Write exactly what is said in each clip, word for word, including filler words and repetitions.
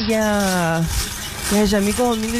ya ya ya mi con mi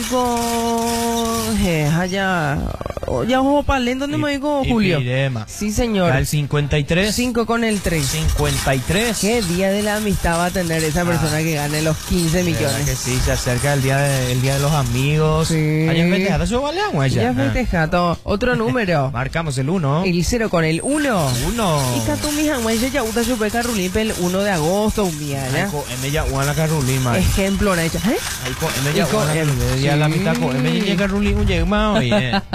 con eh allá ya ojo palendo no me digo Julio. Sí, señor. Al cincuenta y tres. cinco con el tres. cincuenta y tres. ¿Qué día de la amistad va a tener esa persona ah, que gane los quince millones? Que sí, se acerca el día de, el día de los amigos. Sí. Allá festejado, eso vale agua ya. Ya festejado. Otro número. Marcamos el uno. El cero con el uno. uno. Y Cato mi jamás ya usa su beca Rulín el uno de agosto un día, ¿ya? En ella una carrulín, man. Ejemplo, ¿no? ¿Eh? Ahí con en ella una día de la amistad con en ella carrulín un llegma hoy.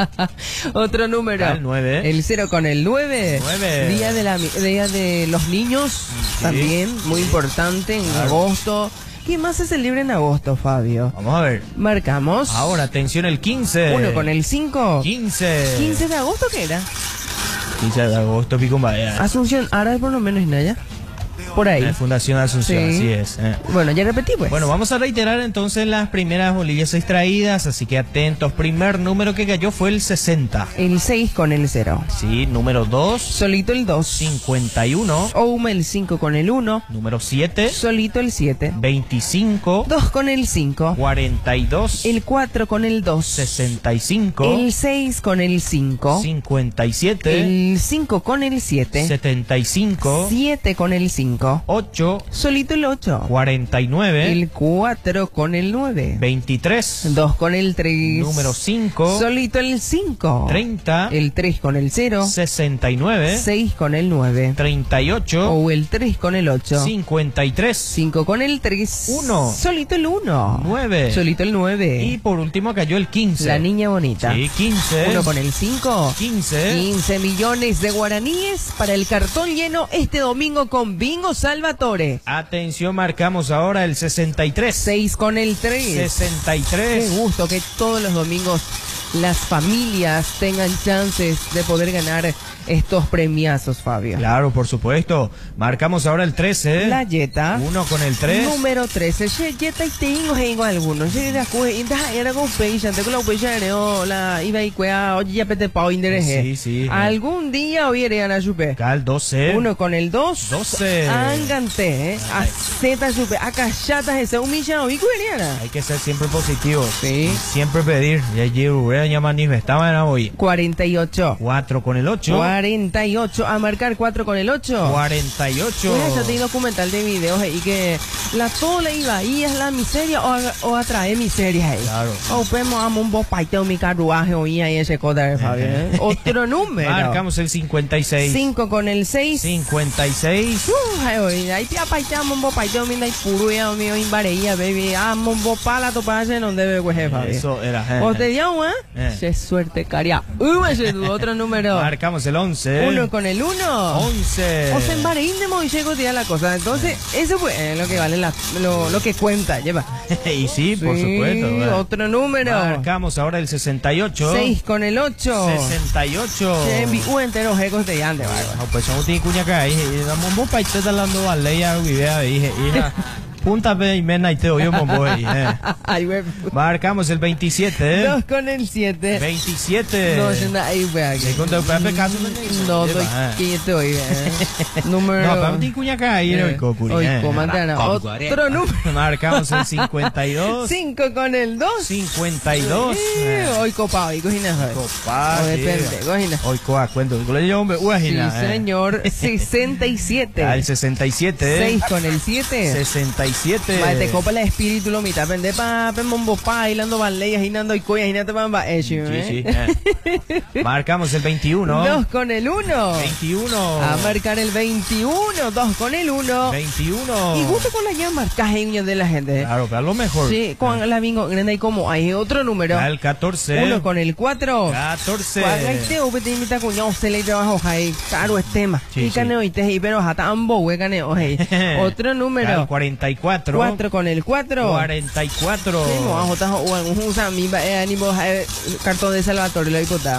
Otro número. El nueve. El cero con el nueve. nueve. Día de la día de los niños, sí. También, muy importante, en claro. Agosto. ¿Qué más se celebra en agosto, Fabio? Vamos a ver. Marcamos. Ahora, atención, el quince. Uno con el cinco. quince. ¿quince de agosto qué era? quince de agosto, pico en Bahía. Asunción, ahora por lo menos Naya. Por ahí. La Fundación Asunción, sí. Así es. Eh. Bueno, ya repetí, pues. Bueno, vamos a reiterar entonces las primeras bolivias extraídas, así que atentos. Primer número que cayó fue el sesenta. El seis con el cero. Sí, número dos. Solito el dos. cincuenta y uno. Ouma el cinco con el uno. Número siete. Solito el siete. veinticinco. dos con el cinco. cuarenta y dos. El cuatro con el dos. sesenta y cinco. El seis con el cinco. cincuenta y siete. El cinco con el siete. setenta y cinco. siete con el cinco. ocho. Solito el ocho. cuarenta y nueve. El cuatro con el nueve. veintitrés. dos con el tres. Número cinco. Solito el cinco. treinta. El tres con el cero. sesenta y nueve. seis con el nueve. treinta y ocho. O el tres con el ocho. cincuenta y tres. cinco con el tres. uno. Solito el uno. nueve. Solito el nueve. Y por último cayó el quince. La niña bonita. Sí, quince. uno con el cinco. quince. quince millones de guaraníes para el cartón lleno este domingo con Bingo Salvatore. Atención, marcamos ahora el sesenta y tres. seis con el tres. sesenta y tres. Qué gusto que todos los domingos las familias tengan chances de poder ganar estos premiazos, Fabio. Claro, por supuesto. Marcamos ahora el trece. La Yeta. Uno con el tres. Número trece. Che, Yeta y tengo hengo algunos. Che, de acuerdo. Inda era con pecha. Te con la pecha neo la iba y cuea. Oye, ya pete pao indereje. Sí, sí. Algún día hubiera a chupe. Cal doce. Uno con el dos. doce. Angante, eh. A Z chupe. A cachatas ese humillado. Y cueriana. Hay que ser siempre positivo. Sí. Siempre pedir. Ya llevo, ya manifestaba en hoy. cuarenta y ocho. cuatro con el ocho. cuarenta y ocho. A marcar cuatro con el ocho. cuarenta y ocho. Pues eso tiene documental de videos y que la tola iba ahí es la miseria o, o atrae miseria ahí. Claro. O vemos a un bopaiteo mi carruaje oía y ese coda de Fabio. ¿Eh? Otro número. Marcamos el cincuenta y seis. cinco con el seis. cincuenta y seis. Uh, ahí, ahí te apaiteamos un bopaiteo mi dai puruya mío imbareía baby. Ah, un bopala to pase no debe güey Fabio. Eso era. Eh, ¿O te dio, eh? eh. Qué suerte, caria. Uh, ese tu otro número. Marcamos el once. Uno con el uno. once. O sea, en Bahrein de Moisés día la cosa. Entonces, eso fue eh, lo que vale la, lo, lo que cuenta, lleva. Y sí, por sí, supuesto. Bueno. Otro número. Marcamos ahora el sesenta y ocho. seis con el ocho. sesenta y ocho. Se envió enteros ecos de llante, no, pues son un cuña que ahí. Damos un país hablando a ley a vivir dije, hija. Punta pe y mena y te oyo mombo ahí, eh. Ay, güey. Marcamos el veintisiete. Dos con el siete. veintisiete. No, se anda ahí, güey. ¿Y con tu pepe caso? No, estoy quieto hoy, eh. Número. No, para un cuña acá ahí, el cocuri. Hoy, comandante, otro número. Marcamos el cincuenta y dos. cinco con el dos. cincuenta y dos. Hoy copado, hoy cojina. Copado. Depende, cojina. Hoy coa, cuento. Le llevo un uajina. Sí, señor. sesenta y siete. Al sesenta y siete. seis con el siete. sesenta y siete. Vale, te copa el espíritu, lo mitad. Pende pa, pen bombo pa, hilando baleyas, hinando y coyas, hinando pamba. Eh, sí, sí. Eh. Marcamos el veintiuno. dos con el uno. veintiuno. A marcar el veintiuno. dos con el uno. veintiuno. Y justo con la llama marcaje de la gente. Claro, pero lo mejor. Sí, con la bingo grande y como hay otro número. Al catorce. uno con el cuatro. catorce. Cuando te ube te imita cuñado se le trabajo ahí. Claro, es tema. Sí, y caneo y te pero hasta ambo we caneo hey. Otro número. Al cuarenta y cuatro. cuatro con el cuatro. cuarenta y cuatro. Sí, mo ajo tajo usan mi ánimo cartón de Salvatore lo hipota.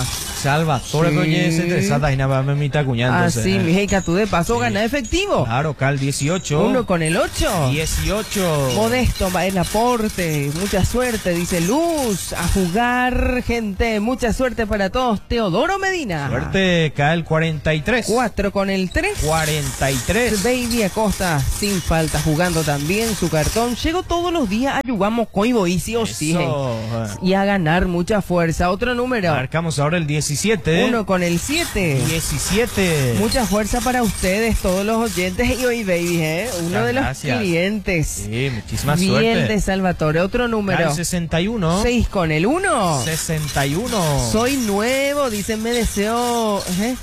Salvatore Sí. coñe se interesada y nada más me mitad cuñando. Así, mi hija, tú de paso Sí. gana efectivo. Claro, Cal dieciocho. Uno con el ocho. dieciocho. Modesto va el aporte, mucha suerte, dice Luz, a jugar, gente, mucha suerte para todos. Teodoro Medina. Suerte, Cal cuarenta y tres. Cuatro con el tres. cuarenta y tres. Baby Acosta, sin falta, jugando también su cartón. Llego todos los días a Yugamo Coibo y sí o sí. Eso. Y a ganar mucha fuerza. Otro número. Marcamos ahora el diecisiete. Uno con el siete. diecisiete. Mucha fuerza para ustedes, todos los oyentes. Y hoy, baby, ¿eh? Uno Muchas de los gracias. clientes. Sí, muchísima Bien suerte. de Salvatore. Otro número. Cal sesenta y uno. Seis con el uno. sesenta y uno. Soy nuevo, dicen, me deseo. ¿eh?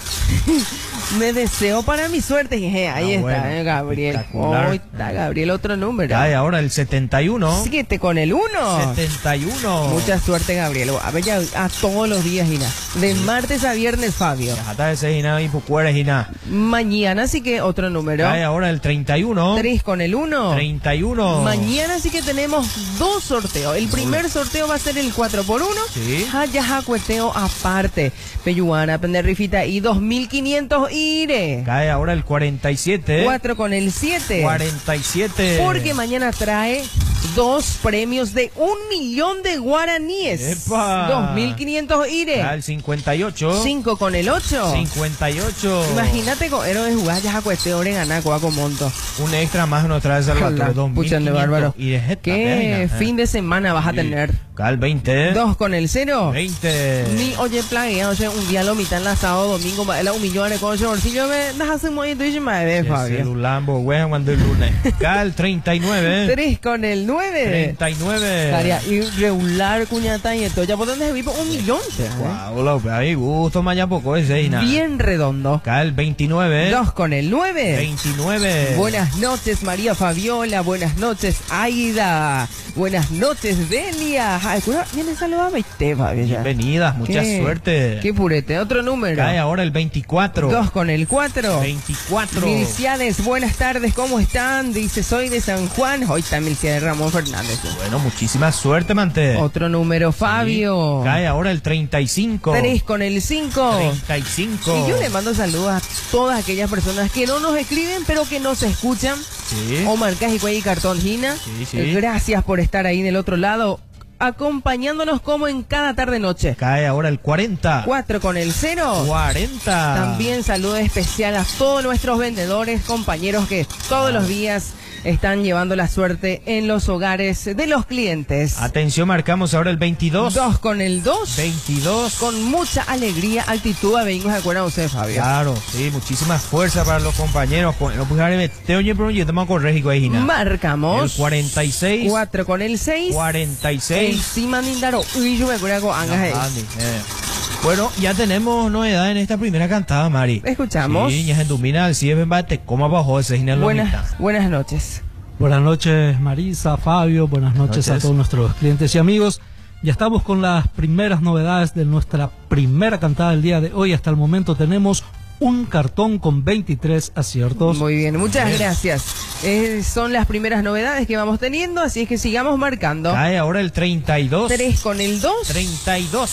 Me deseo para mi suerte. Jeje, ahí Ah, está, bueno, eh, Gabriel. espectacular. Oh, está Gabriel, otro número. Cae ahora el setenta y uno. Siete con el uno. setenta y uno. Mucha suerte, Gabriel. A ver, ya a todos los días, Gina. De martes a viernes, Fabio. Hasta ese Gina y Pucueres Gina. Mañana sí que otro número. Cae ahora el treinta y uno. Tres con el uno. treinta y uno. Mañana sí que tenemos dos sorteos. El primer sorteo va a ser el cuatro por uno. Sí. Hayaja cueteo aparte. Peyuana, Penderrifita y dos mil quinientos ire. Cae ahora el cuarenta y siete. Cuatro con el siete. cuarenta y siete. Porque mañana trae dos premios de un millón de guaraníes. ¡Epa! Dos mil quinientos ire. Cae el cincuenta y ocho. Cinco con el ocho. cincuenta y ocho. Imagínate con héroe de jugar ya cueteo de ganar con monto. Un extra más nos trae Salvatore. dos mil Puchan de bárbaro. Y de jeta, ¿Qué venga, fin eh. de semana vas a Sí. tener? Cal veinte. Dos con el cero. veinte. Ni oye plaguea, oye, un día lo mitad en sábado, domingo, va la un millón de cosas, bolsillo me das hace muy y yo me ve, El Fabio. celular, bo, weón, cuando el lunes. Cal treinta y nueve. Tres con el nueve. treinta y nueve. Tarea irregular, cuñata y esto. Ya por donde vivo un millón. ¿eh? Guau, lo ahí gusto mañana poco ese y nada. Bien redondo. Cal veintinueve. Dos con el nueve. veintinueve. Buenas noches, María Fabiola. Buenas noches, Aida. Buenas noches, Delia. Ay, cura, viene saludame y te, Fabio. ya. Bienvenidas, mucha Qué- suerte. Qué purete. Otro número. Cae ahora el veinticuatro. Dos con el cuatro. veinticuatro. Milciades, buenas tardes, ¿cómo están? Dice, soy de San Juan. Hoy está Milciades Ramón Fernández. Bueno, muchísima suerte, Mante. Otro número, Fabio. Cae ahora el treinta y cinco. Tres con el cinco. treinta y cinco. Y yo le mando saludos a todas aquellas personas que no nos escriben, pero que nos escuchan. Sí. O marcas y cuello y cartón, Gina. Sí, sí. Gracias por estar ahí del otro lado, acompañándonos como en cada tarde-noche. Cae ahora el cuarenta. Cuatro con el cero. cuarenta. También saludo especial a todos nuestros vendedores, compañeros que todos los días están llevando la suerte en los hogares de los clientes. Atención, marcamos ahora el veintidós. Dos con el dos. veintidós. Con mucha alegría, altitud, venimos de acuerdo a usted, Fabio. Claro, sí, muchísima fuerza para los compañeros. No, pues, te oye, pero yo te vamos a correr, hijo de Gina. Marcamos. El cuarenta y seis. Cuatro con el seis. cuarenta y seis. Encima Nindaro. Uy, yo me acuerdo con Angas ahí. Andy, eh. Bueno, ya tenemos novedad en esta primera cantada, Mari. Escuchamos. Sí, ya en Dumina, si es bembate, ¿cómo abajo ese Gina? Buenas, buenas noches. Buenas noches, Marisa, Fabio, buenas noches, Noches. a todos nuestros clientes y amigos. Ya estamos con las primeras novedades de nuestra primera cantada del día de hoy. Hasta el momento tenemos un cartón con veintitrés aciertos. Muy bien, muchas gracias. Eh, son las primeras novedades que vamos teniendo, así es que sigamos marcando. Cae ahora el treinta y dos. Tres con el dos. treinta y dos.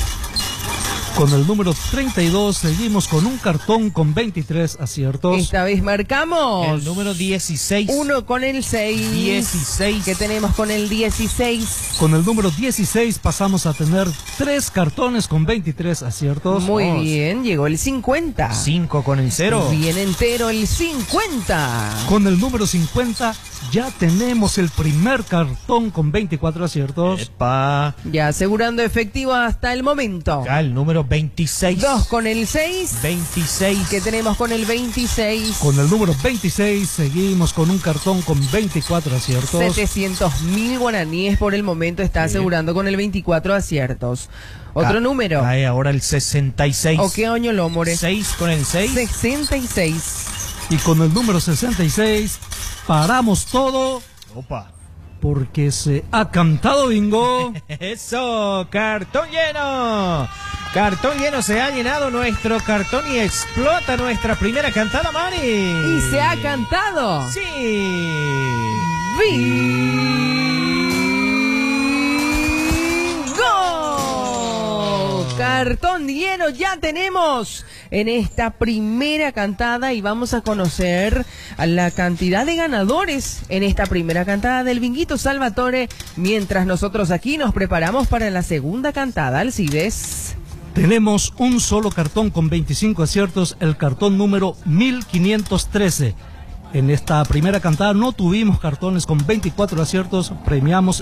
Con el número treinta y dos seguimos con un cartón con veintitrés aciertos. Esta vez marcamos. El número dieciséis. Uno con el seis. dieciséis. ¿Qué tenemos con el dieciséis? Con el número dieciséis pasamos a tener tres cartones con veintitrés aciertos. Muy Vamos. bien, llegó el cincuenta. cinco con el cero. Bien entero el cincuenta. Con el número cincuenta ya tenemos el primer cartón con veinticuatro aciertos. Epa. Ya asegurando efectivo hasta el momento. Acá el número veintiséis. Dos con el seis. veintiséis. ¿Qué tenemos con el veintiséis? Con el número veintiséis seguimos con un cartón con veinticuatro aciertos. setecientos mil guaraníes por el momento está asegurando con el veinticuatro aciertos. Otro Ca- número. Cae ahora el sesenta y seis. ¿O qué año lo more? seis con el seis. sesenta y seis. Y con el número sesenta y seis paramos todo Opa. porque se ha cantado bingo. Eso, cartón lleno. Cartón lleno, se ha llenado nuestro cartón y explota nuestra primera cantada, Mari. Y se ha cantado. Sí. ¡Bingo! cartón lleno ya tenemos en esta primera cantada y vamos a conocer a la cantidad de ganadores en esta primera cantada del Binguito Salvatore, mientras nosotros aquí nos preparamos para la segunda cantada. Alcides. Tenemos un solo cartón con veinticinco aciertos, el cartón número mil quinientos trece. En esta primera cantada no tuvimos cartones con veinticuatro aciertos, premiamos